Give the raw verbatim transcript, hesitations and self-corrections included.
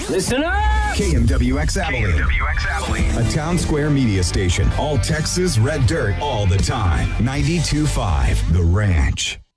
Listen up! K M W X Abilene. K M W X Abilene. A Town Square media station. All Texas red dirt all the time. ninety-two point five The Ranch.